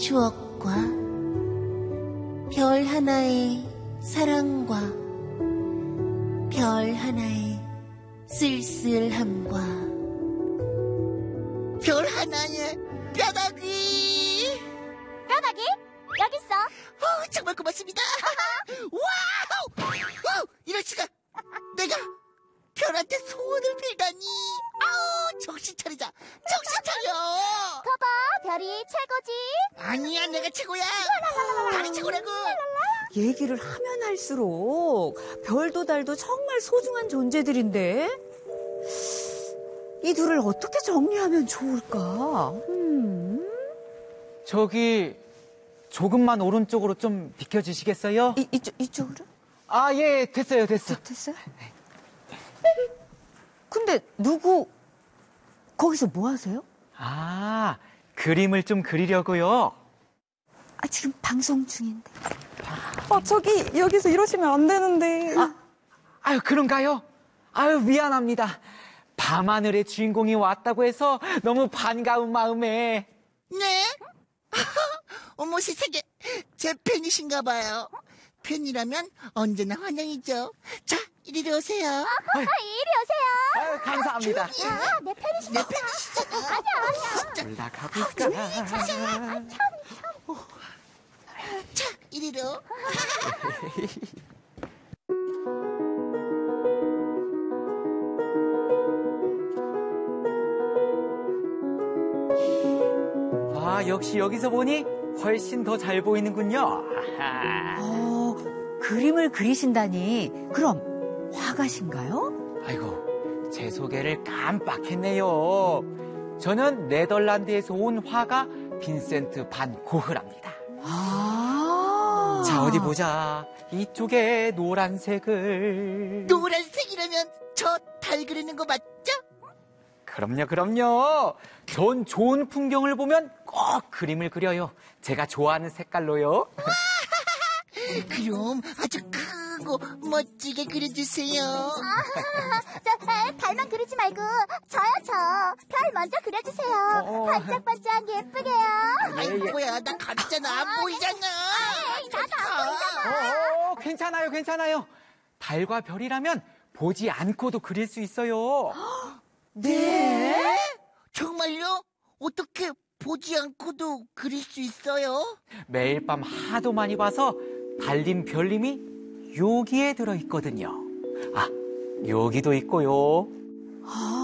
추억과 별 하나의 사랑과 별 하나의 쓸쓸함과 별 하나의 뼈다귀. 뼈다귀? 여기 있어. 정말 고맙습니다. 와우! 이럴 수가. 내가 별한테 소원을 빌다니. 아우, 정신 차리자. 정신 차려. 거봐, 별이 최고지. 아니야, 내가 최고야. 달이 최고라고. 얘기를 하면 할수록 별도 달도 정말 소중한 존재들인데 이 둘을 어떻게 정리하면 좋을까? 저기 조금만 오른쪽으로 좀 비켜주시겠어요? 이쪽으로? 아, 예, 됐어요. 됐어? 근데 누구 거기서 뭐 하세요? 아, 그림을 좀 그리려고요. 지금 방송 중인데. 저기 여기서 이러시면 안 되는데. 아유, 그런가요? 아유, 미안합니다. 밤하늘의 주인공이 왔다고 해서 너무 반가운 마음에. 네? 어머, 세상에. 제 팬이신가 봐요. 팬이라면 언제나 환영이죠. 자, 이리 오세요. 이리 오세요. 아유, 감사합니다. 야, 내 팬이시다. 내 팬이시잖아. 아니야. 올라가볼까? 자, 이리로. 아, 역시 여기서 보니 훨씬 더 잘 보이는군요. 그림을 그리신다니. 그럼 화가신가요? 아이고, 제 소개를 깜빡했네요. 저는 네덜란드에서 온 화가 빈센트 반 고흐랍니다. 자, 어디 보자. 이쪽에 노란색을. 노란색이라면 저 달 그리는 거 맞죠? 그럼요. 전 좋은 풍경을 보면 꼭 그림을 그려요. 제가 좋아하는 색깔로요. 그럼 아주 크고 멋지게 그려주세요. 달만 그리지 말고 저 별 먼저 그려주세요. 반짝반짝 예쁘게요. 아이고야, 나 가렸잖아. 안 보이잖아. 나도 안 보이잖아. 괜찮아요. 달과 별이라면 보지 않고도 그릴 수 있어요. 네? 정말요? 어떻게 보지 않고도 그릴 수 있어요? 매일 밤 하도 많이 봐서 달림 별님이 여기에 들어있거든요. 아, 여기도 있고요.